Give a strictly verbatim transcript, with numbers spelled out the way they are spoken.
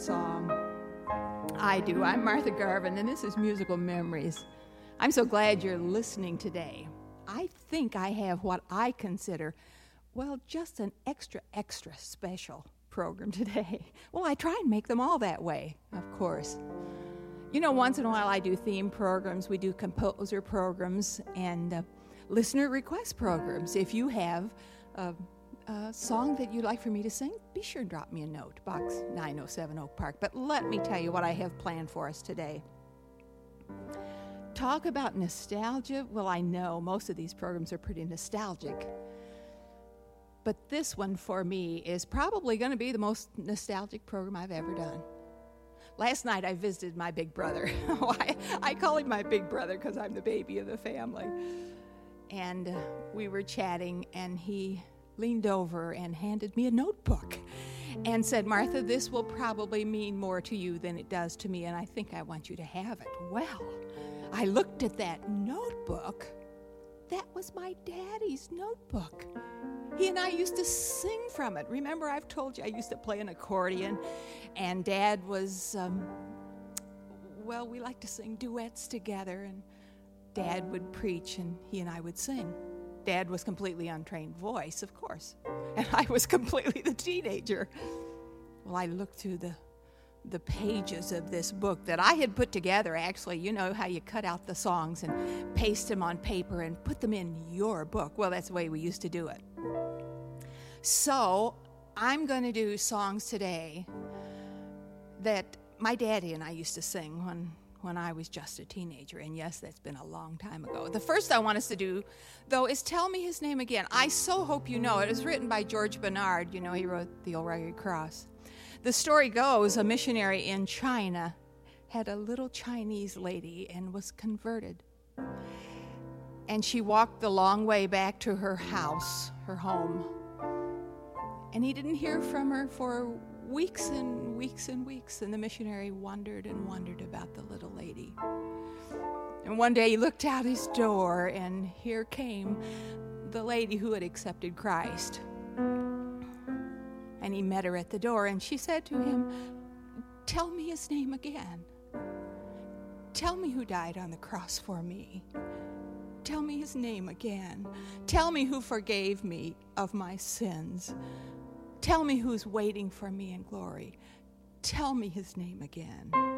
song? I do. I'm Martha Garvin, and this is Musical Memories. I'm so glad you're listening today. I think I have what I consider, well, just an extra, extra special program today. Well, I try and make them all that way, of course. You know, once in a while I do theme programs, we do composer programs, and uh, listener request programs. If you have a, a song that you'd like for me to sing, be sure and drop me a note, Box nine oh seven Oak Park. But let me tell you what I have planned for us today. Talk about nostalgia. Well, I know most of these programs are pretty nostalgic. But this one for me is probably going to be the most nostalgic program I've ever done. Last night I visited my big brother. I, I call him my big brother because I'm the baby of the family. And uh, we were chatting, and he leaned over and handed me a notebook and said, "Martha, this will probably mean more to you than it does to me, and I think I want you to have it." Well, I looked at that notebook. That was my daddy's notebook. He and I used to sing from it. Remember, I've told you I used to play an accordion, and Dad was, um, well, we liked to sing duets together, and Dad would preach, and he and I would sing. Dad was completely untrained voice, of course, and I was completely the teenager. Well, I looked through the the pages of this book that I had put together. Actually, you know how you cut out the songs and paste them on paper and put them in your book. Well, that's the way we used to do it. So I'm going to do songs today that my daddy and I used to sing when, when I was just a teenager. And yes, that's been a long time ago. The first I want us to do, though, is Tell Me His Name Again. I so hope you know it. It was written by George Bernard. You know, he wrote The Old Rugged Cross. The story goes, a missionary in China had a little Chinese lady and was converted. And she walked the long way back to her house, her home. And he didn't hear from her for weeks and weeks and weeks. And the missionary wondered and wondered about the little lady. And one day he looked out his door, and here came the lady who had accepted Christ. And he met her at the door, and she said to him, "Tell me his name again. Tell me who died on the cross for me. Tell me his name again. Tell me who forgave me of my sins. Tell me who's waiting for me in glory. Tell me his name again."